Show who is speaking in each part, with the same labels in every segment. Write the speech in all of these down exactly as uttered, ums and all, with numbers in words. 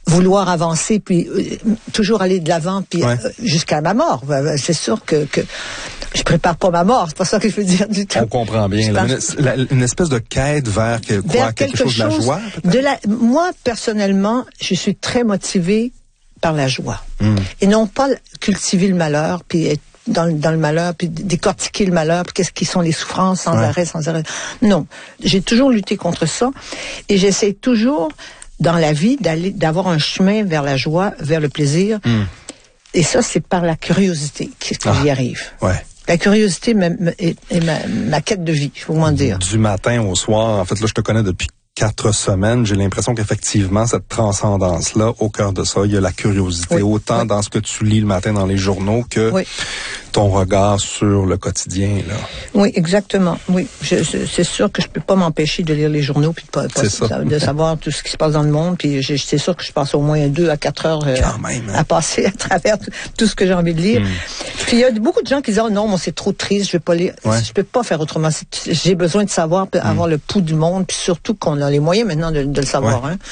Speaker 1: vouloir avancer, puis euh, toujours aller de l'avant, puis
Speaker 2: ouais.
Speaker 1: euh, jusqu'à ma mort. C'est sûr que, que je prépare pas ma mort, c'est pas ça que je veux dire du tout.
Speaker 2: On comprend bien. Là,
Speaker 1: pense...
Speaker 2: une, la, une espèce de quête vers, que, quoi,
Speaker 1: vers
Speaker 2: quelque,
Speaker 1: quelque
Speaker 2: chose,
Speaker 1: chose
Speaker 2: de la joie,
Speaker 1: de la. Moi, personnellement, je suis très motivée par la joie. Mm. Et non pas cultiver le malheur, puis être dans, dans le malheur, puis décortiquer le malheur, puis qu'est-ce qui sont les souffrances sans ouais. arrêt, sans arrêt. Non. J'ai toujours lutté contre ça. Et j'essaie toujours, dans la vie, d'aller, d'avoir un chemin vers la joie, vers le plaisir. Mm. Et ça, c'est par la curiosité que ah. j'y arrive.
Speaker 2: Ouais.
Speaker 1: La curiosité est, est ma, ma quête de vie, il faut m'en dire.
Speaker 2: Du matin au soir, en fait, là, je te connais depuis quatre semaines, j'ai l'impression qu'effectivement, cette transcendance-là, au cœur de ça, il y a la curiosité, oui, autant oui. dans ce que tu lis le matin dans les journaux que oui. ton regard sur le quotidien, là.
Speaker 1: Oui, exactement. Oui, je, je, c'est sûr que je peux pas m'empêcher de lire les journaux puis de, pas, pas, de savoir tout ce qui se passe dans le monde. Puis je, c'est sûr que je passe au moins deux à quatre heures euh, même, hein. à passer à travers tout, tout ce que j'ai envie de lire. Mm. Puis il y a beaucoup de gens qui disent oh non, moi c'est trop triste, je vais pas lire. Ouais. Je peux pas faire autrement. J'ai besoin de savoir, mm. avoir le pouls du monde, puis surtout qu'on a les moyens maintenant de, de le savoir. Ouais. Hein.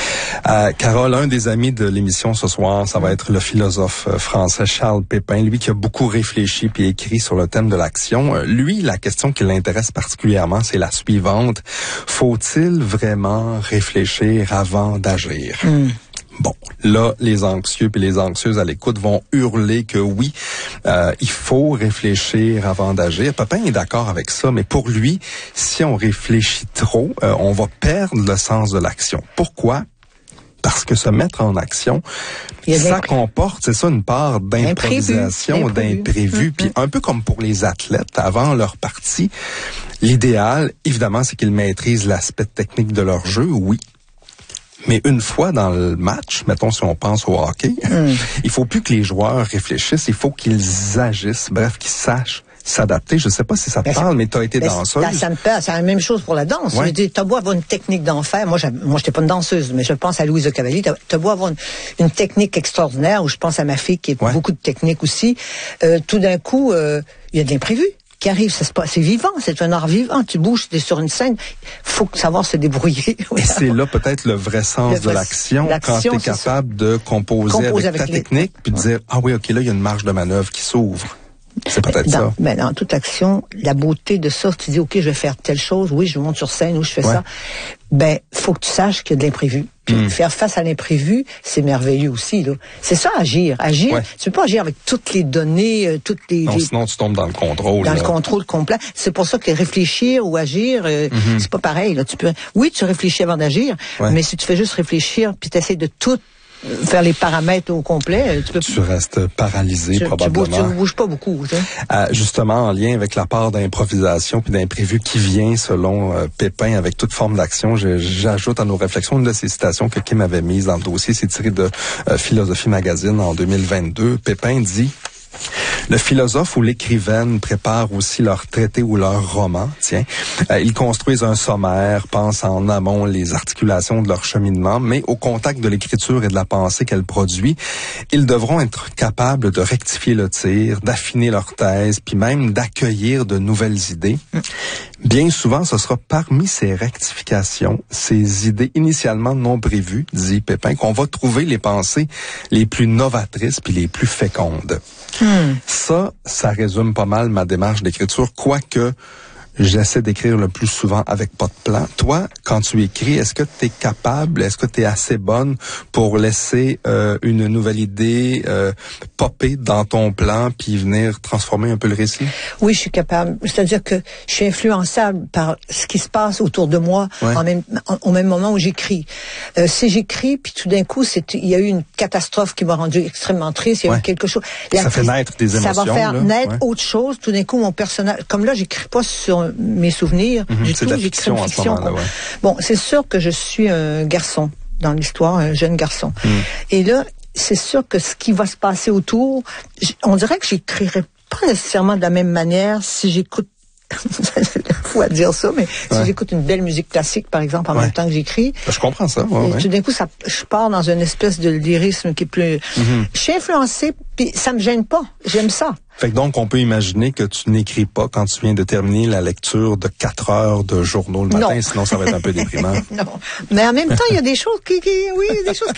Speaker 2: Euh, Carole, un des amis de l'émission ce soir, ça va être le philosophe français Charles Pépin, lui qui a beaucoup réfléchi puis écrit sur le thème de l'action. Lui, la question qui l'intéresse particulièrement, c'est la suivante. Faut-il vraiment réfléchir avant d'agir? Mm. Bon, là, les anxieux puis les anxieuses à l'écoute vont hurler que oui, euh, il faut réfléchir avant d'agir. Pépin est d'accord avec ça, mais pour lui, si on réfléchit trop, euh, on va perdre le sens de l'action. Pourquoi? Parce que se mettre en action, ça comporte, c'est ça, une part d'improvisation, d'imprévu. Puis un peu comme pour les athlètes, avant leur partie, l'idéal, évidemment, c'est qu'ils maîtrisent l'aspect technique de leur jeu, oui. Mais une fois dans le match, mettons si on pense au hockey, mm. il faut plus que les joueurs réfléchissent, il faut qu'ils agissent, bref, qu'ils sachent s'adapter. Je sais pas si ça te ben, parle, mais tu as été ben, danseuse.
Speaker 1: Ça, ça me parle. C'est la même chose pour la danse. Ouais. Tu as beau avoir une technique d'enfer. Moi, moi, j'étais pas une danseuse, mais je pense à Louise de Cavalier. Tu as beau avoir une, une technique extraordinaire, ou je pense à ma fille qui a ouais. beaucoup de technique aussi. Euh, tout d'un coup, il euh, y a de l'imprévu qui arrive, c'est, pas, c'est vivant, c'est un art vivant. Tu bouges, tu es sur une scène, faut savoir se débrouiller.
Speaker 2: Et c'est là peut-être le vrai sens le vrai, de l'action, l'action, quand tu es capable ça. de composer, composer avec, avec ta les... technique, puis de ouais. dire, ah oui, ok, là, il y a une marge de manœuvre qui s'ouvre. C'est peut-être
Speaker 1: dans,
Speaker 2: ça.
Speaker 1: Ben, dans toute action, la beauté de ça, tu dis, ok, je vais faire telle chose, oui, je monte sur scène, ou je fais ouais. ça. Ben, faut que tu saches qu'il y a de l'imprévu. Puis mm. faire face à l'imprévu, c'est merveilleux aussi, là. C'est ça, agir. Agir, ouais. tu peux pas agir avec toutes les données, euh, toutes les...
Speaker 2: Non,
Speaker 1: les...
Speaker 2: sinon tu tombes dans le contrôle.
Speaker 1: Dans
Speaker 2: là.
Speaker 1: le contrôle complet. C'est pour ça que réfléchir ou agir, euh, mm-hmm. c'est pas pareil, là. Tu peux... Oui, tu réfléchis avant d'agir, ouais. mais si tu fais juste réfléchir, puis tu essaies de tout faire les paramètres au complet, tu peux...
Speaker 2: Tu restes paralysé,
Speaker 1: tu,
Speaker 2: probablement.
Speaker 1: Tu bouges, tu bouges pas beaucoup.
Speaker 2: Euh, justement, en lien avec la part d'improvisation puis d'imprévu qui vient, selon euh, Pépin, avec toute forme d'action, je, j'ajoute à nos réflexions une de ces citations que Kim avait mise dans le dossier. C'est tiré de euh, Philosophie Magazine en deux mille vingt-deux. Pépin dit... Le philosophe ou l'écrivaine prépare aussi leur traité ou leur roman. Tiens, euh, ils construisent un sommaire, pensent en amont les articulations de leur cheminement, mais au contact de l'écriture et de la pensée qu'elle produit, ils devront être capables de rectifier le tir, d'affiner leur thèse, puis même d'accueillir de nouvelles idées. Bien souvent, ce sera parmi ces rectifications, ces idées initialement non prévues, dit Pépin, qu'on va trouver les pensées les plus novatrices puis les plus fécondes. Hmm. Ça, ça résume pas mal ma démarche d'écriture, quoique j'essaie d'écrire le plus souvent avec pas de plan. Toi, quand tu écris, est-ce que tu es capable, est-ce que tu es assez bonne pour laisser euh, une nouvelle idée euh, popper dans ton plan puis venir transformer un peu le récit?
Speaker 1: Oui, je suis capable. C'est-à-dire que je suis influençable par ce qui se passe autour de moi ouais. en même, en, au même moment où j'écris. Euh, si j'écris, puis tout d'un coup, c'est, il y a eu une catastrophe qui m'a rendu extrêmement triste, il y a ouais. eu quelque chose.
Speaker 2: La, ça fait naître des émotions.
Speaker 1: Ça va faire
Speaker 2: là.
Speaker 1: naître
Speaker 2: ouais.
Speaker 1: autre chose. Tout d'un coup, mon personnage... Comme là, j'écris pas sur mes souvenirs.
Speaker 2: Mm-hmm,
Speaker 1: du
Speaker 2: c'est
Speaker 1: tout,
Speaker 2: de la fiction,
Speaker 1: une fiction.
Speaker 2: En ce moment-là, ouais.
Speaker 1: Bon, c'est sûr que je suis un garçon dans l'histoire, un jeune garçon. Mm. Et là, c'est sûr que ce qui va se passer autour, on dirait que j'écrirais pas nécessairement de la même manière si j'écoute c'est fou à dire ça, mais ouais. si j'écoute une belle musique classique, par exemple, en ouais. même temps que j'écris.
Speaker 2: Je comprends ça. Ouais,
Speaker 1: et
Speaker 2: ouais.
Speaker 1: tout d'un coup, ça, je pars dans une espèce de lyrisme qui est plus... Mm-hmm. Je suis influencée, puis ça me gêne pas. J'aime ça.
Speaker 2: Fait que donc, on peut imaginer que tu n'écris pas quand tu viens de terminer la lecture de quatre heures de journaux le matin,
Speaker 1: non.
Speaker 2: sinon ça va être un peu déprimant.
Speaker 1: Non. Mais en même temps, il y a des choses qui, qui oui, des choses qui